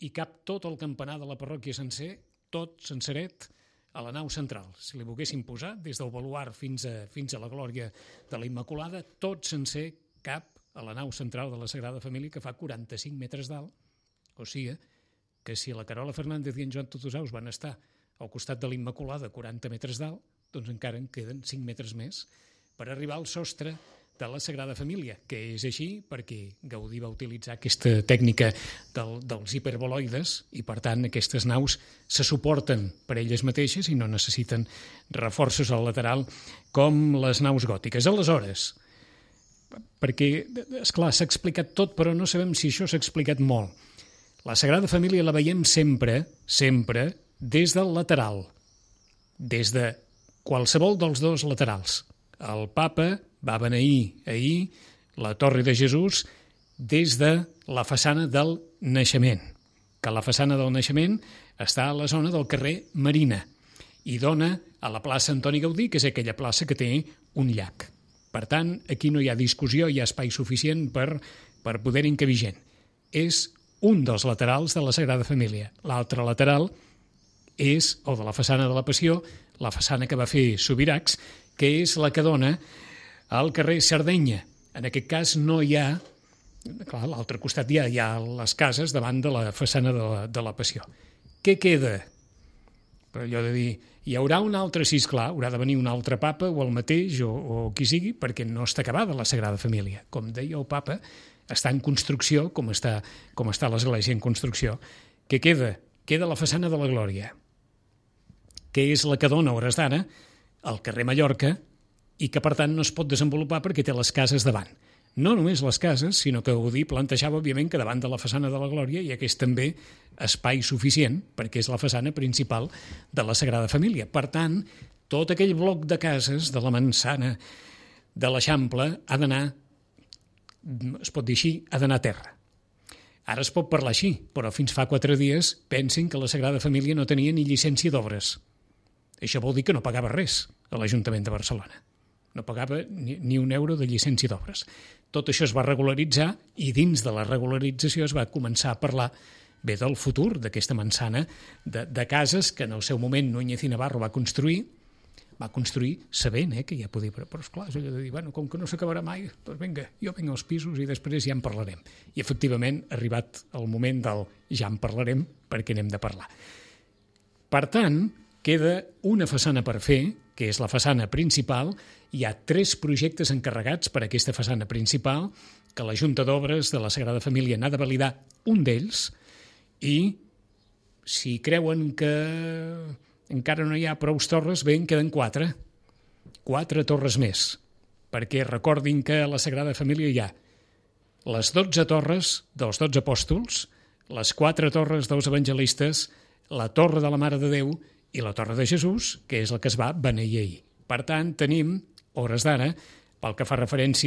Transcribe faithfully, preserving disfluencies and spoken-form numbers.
i cap tot el campanar de la parròquia sencer, tot senceret, a la nau central. Si li volguéssim posar, des del baluard fins a, fins a la glòria de la Immaculada, tot sencer cap a la nau central de la Sagrada Família, que fa quaranta-cinc metres d'alt. O sigui que si la Carola Fernández i en Joan Tutusaus van estar al costat de la Immaculada quaranta metres d'alt, doncs encara en queden cinc metres més per arribar al sostre de la Sagrada Família, que és així perquè Gaudí va utilitzar aquesta tècnica del, dels hiperboloides i, per tant, aquestes naus se suporten per elles mateixes i no necessiten reforços al lateral com les naus gòtiques. Aleshores, perquè, esclar, s'ha explicat tot, però no sabem si això s'ha explicat molt. La Sagrada Família la veiem sempre, sempre, des del lateral, des de qualsevol dels dos laterals. El papa va beneir ahir la Torre de Jesús des de la façana del Naixement, que la façana del Naixement està a la zona del carrer Marina i dona a la plaça Antoni Gaudí, que és aquella plaça que té un llac. Per tant, aquí no hi ha discussió, hi ha espai suficient per, per poder encabir gent. És un dels laterals de la Sagrada Família. L'altre lateral és, o de la façana de la Passió, la façana que va fer Subirachs, que és la que dona al carrer Sardenya. En aquest cas no hi ha, clar, a l'altre costat hi ha, hi ha les cases davant de la façana de la, de la Passió. Què queda? Per allò de dir, hi haurà un altre, sí, esclar, haurà de venir un altre papa o el mateix o, o qui sigui, perquè no està acabada la Sagrada Família. Com deia el papa, està en construcció, com està, com està l'església en construcció. Què queda? Queda la façana de la Glòria, que és la que dona, a hores d'ara, al carrer Mallorca, i que, per tant, no es pot desenvolupar perquè té les cases davant. No només les cases, sinó que Gaudí plantejava, òbviament, que davant de la façana de la Glòria hi hagués també espai suficient, perquè és la façana principal de la Sagrada Família. Per tant, tot aquell bloc de cases de la Mansana, de l'Eixample, ha d'anar, es pot dir així, ha d'anar a terra. Ara es pot parlar així, però fins fa quatre dies pensin que la Sagrada Família no tenia ni llicència d'obres. Això vol dir que no pagava res a l'Ajuntament de Barcelona. No pagava ni, ni un euro de llicència d'obres. Tot això es va regularitzar i dins de la regularització es va començar a parlar bé del futur d'aquesta Mansana de, de cases que en el seu moment Núñez i Navarro va construir, va construir sabent eh, que ja podia, però, però esclar, és allò de dir, bueno, com que no s'acabarà mai, doncs vinga, jo vinc als pisos i després ja en parlarem. I efectivament ha arribat el moment del ja en parlarem perquè n'hem de parlar. Per tant, queda una façana per fer, que és la façana principal. Hi ha tres projectes encarregats per a aquesta façana principal, que la Junta d'Obres de la Sagrada Família n'ha de validar un d'ells, i si creuen que encara no hi ha prou torres, bé, en queden quatre. Quatre torres més, perquè recordin que a la Sagrada Família hi ha les dotze torres dels dotze apòstols, les quatre torres dels evangelistes, la torre de la Mare de Déu i la Torre de Jesús, que és la que es va beneir ahir. Per tant, tenim, hores d'ara, pel que fa referència